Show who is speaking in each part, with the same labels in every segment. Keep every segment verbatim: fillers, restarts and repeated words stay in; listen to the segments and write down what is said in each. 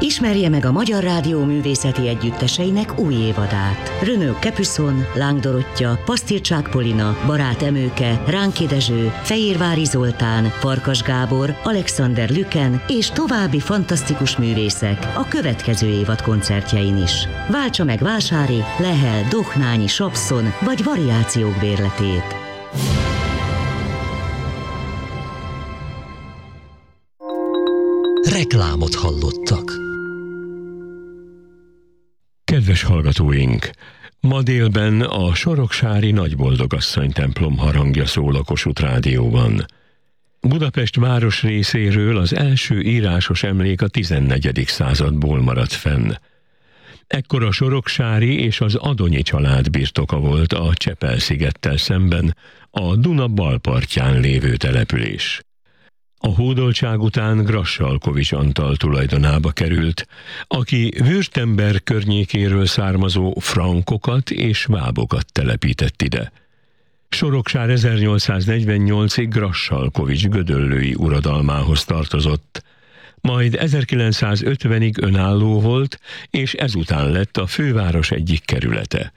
Speaker 1: Ismerje meg a Magyar Rádió művészeti együtteseinek új évadát. Renaud Capuçon, Láng Dorottya, Pasztircsák Polina, Barát Emőke, Ránki Dezső, Fejérvári Zoltán, Farkas Gábor, Alexander Lüken és további fantasztikus művészek a következő évad koncertjein is. Váltsa meg Vásári, Lehel, Dohnányi, Sapszon vagy Variációk bérletét.
Speaker 2: Reklámot hallottak.
Speaker 3: Kedves hallgatóink! Ma délben a soroksári Nagyboldogasszony templom harangja szól a Kossuth Rádióban. Budapest város részéről az első írásos emlék a tizennegyedik századból maradt fenn. Ekkor a soroksári és az Adonyi család birtoka volt a Csepel-szigettel szemben a Duna bal partján lévő település. A hódoltság után Grassalkovich Antal tulajdonába került, aki Württemberg környékéről származó frankokat és vábokat telepített ide. Soroksár ezernyolcszáznegyvennyolcig Grassalkovich gödöllői uradalmához tartozott, majd ezerkilencszázötvenig önálló volt, és ezután lett a főváros egyik kerülete.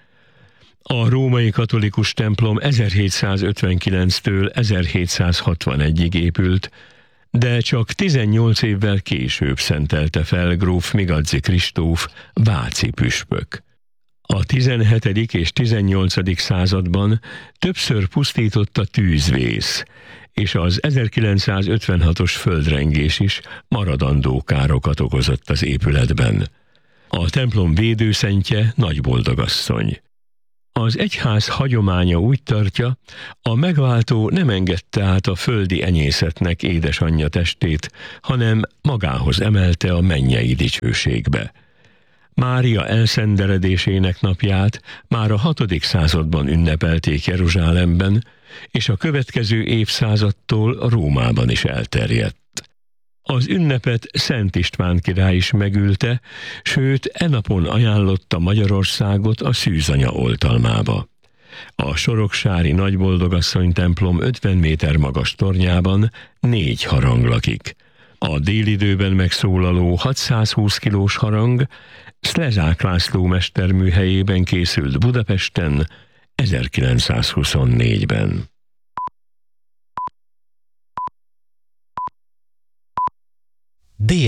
Speaker 3: A római katolikus templom ezerhétszázötvenkilenctől ezerhétszázhatvanegyig épült, de csak tizennyolc évvel később szentelte fel gróf Migadzy Kristóf, váci püspök. A tizenhetedik és tizennyolcadik században többször pusztított a tűzvész, és az ezerkilencszázötvenhatos földrengés is maradandó károkat okozott az épületben. A templom védőszentje Nagyboldogasszony. Az egyház hagyománya úgy tartja, a megváltó nem engedte át a földi enyészetnek édesanyja testét, hanem magához emelte a mennyei dicsőségbe. Mária elszenderedésének napját már a hatodik században ünnepelték Jeruzsálemben, és a következő évszázadtól Rómában is elterjedt. Az ünnepet Szent István király is megülte, sőt, e napon ajánlotta Magyarországot a szűzanya oltalmába. A soroksári Nagyboldogasszony templom ötven méter magas tornyában négy harang lakik. A délidőben megszólaló hatszázhúsz kilós harang Szlezsák László mesterműhelyében készült Budapesten ezerkilencszázhuszonnégyben.